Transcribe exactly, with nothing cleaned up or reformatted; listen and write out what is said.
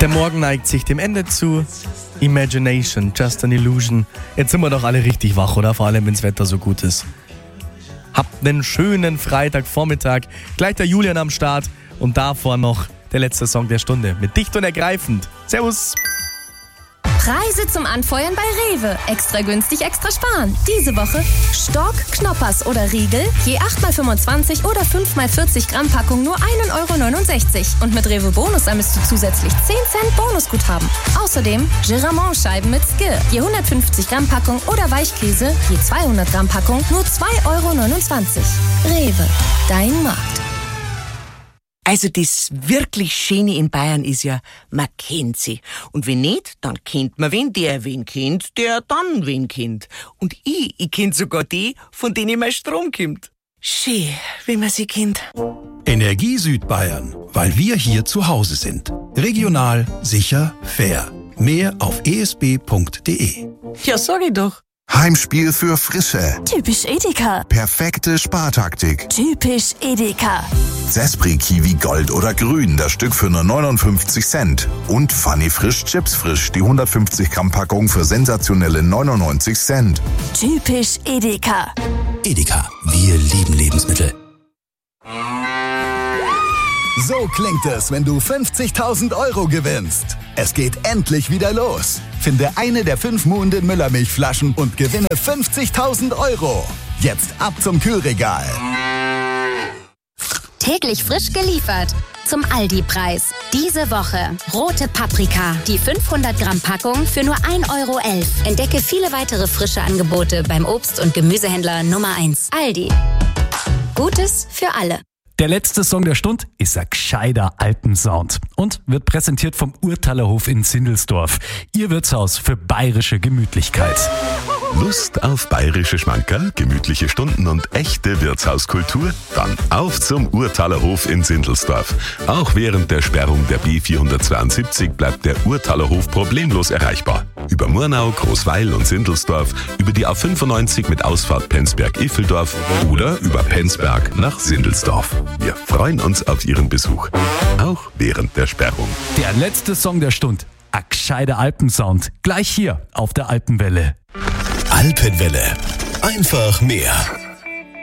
Der Morgen neigt sich dem Ende zu. Imagination, just an illusion. Jetzt sind wir doch alle richtig wach, oder? Vor allem, wenn das Wetter so gut ist. Habt einen schönen Freitagvormittag. Gleich der Julian am Start. Und davor noch der letzte Song der Stunde. Mit Dicht und Ergreifend. Servus. Preise zum Anfeuern bei Rewe. Extra günstig, extra sparen. Diese Woche Stork, Knoppers oder Riegel. Je acht mal fünfundzwanzig oder fünf mal vierzig Gramm Packung nur ein Euro neunundsechzig. Und mit Rewe Bonus sammelst du zusätzlich zehn Cent Bonusguthaben. Außerdem Giramont-Scheiben mit Skill. Je hundertfünfzig Gramm Packung oder Weichkäse. Je zweihundert Gramm Packung nur zwei Euro neunundzwanzig. Rewe, dein Markt. Also das wirklich Schöne in Bayern ist ja, man kennt sie. Und wenn nicht, dann kennt man wen, der wen kennt, der dann wen kennt. Und ich, ich kenn sogar die, von denen mein Strom kommt. Schön, wenn man sie kennt. Energie Südbayern, weil wir hier zu Hause sind. Regional, sicher, fair. Mehr auf e s b punkt d e. Ja, sag ich doch. Heimspiel für Frische. Typisch Edeka. Perfekte Spartaktik. Typisch Edeka. Zespri Kiwi Gold oder Grün, das Stück für nur neunundfünfzig Cent. Und Funny Frisch Chips Frisch, die hundertfünfzig Gramm Packung für sensationelle neunundneunzig Cent. Typisch Edeka. Edeka, wir lieben Lebensmittel. So klingt es, wenn du fünfzigtausend Euro gewinnst. Es geht endlich wieder los. Finde eine der fünf Muhnden Müllermilchflaschen und gewinne fünfzigtausend Euro. Jetzt ab zum Kühlregal. Täglich frisch geliefert. Zum Aldi-Preis. Diese Woche rote Paprika. Die fünfhundert Gramm Packung für nur ein Euro elf. Entdecke viele weitere frische Angebote beim Obst- und Gemüsehändler Nummer eins. Aldi. Gutes für alle. Der letzte Song der Stunde ist ein gescheiter Alpensound und wird präsentiert vom Urtalerhof in Sindelsdorf. Ihr Wirtshaus für bayerische Gemütlichkeit. Lust auf bayerische Schmankerl, gemütliche Stunden und echte Wirtshauskultur? Dann auf zum Urtalerhof in Sindelsdorf. Auch während der Sperrung der B vierhundertzweiundsiebzig bleibt der Urtalerhof problemlos erreichbar. Über Murnau, Großweil und Sindelsdorf, über die A fünfundneunzig mit Ausfahrt Penzberg-Iffeldorf oder über Penzberg nach Sindelsdorf. Wir freuen uns auf Ihren Besuch, auch während der Sperrung. Der letzte Song der Stunde, ein gescheiter Alpensound, gleich hier auf der Alpenwelle. Alpenwelle. Einfach mehr.